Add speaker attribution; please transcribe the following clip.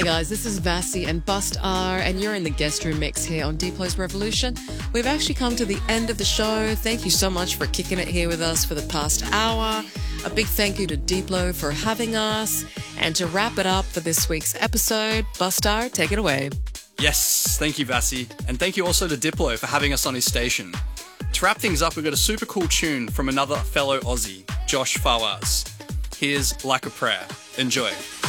Speaker 1: Hey guys, this is Vasi and Bust R, and you're in the guest room mix here on Diplo's Revolution. We've actually come to the end of the show. Thank you so much for kicking it here with us for the past hour. A big thank you to Diplo for having us. And to wrap it up for this week's episode, Bust R, take it away.
Speaker 2: Yes, thank you, Vasi. And thank you also to Diplo for having us on his station. To wrap things up, we've got a super cool tune from another fellow Aussie, Josh Fawaz. Here's Like a Prayer. Enjoy.